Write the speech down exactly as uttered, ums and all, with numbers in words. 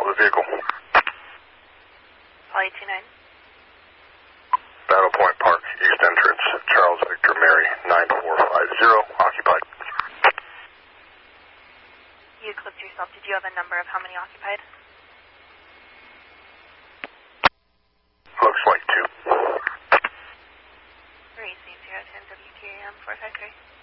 of the vehicle. Poly two nine. Battle Point Park, East Entrance, Charles Victor Mary, nine four five zero, occupied. You clipped yourself. Did you have a number of how many occupied? Looks like two. Three C zero ten W T A M four five three.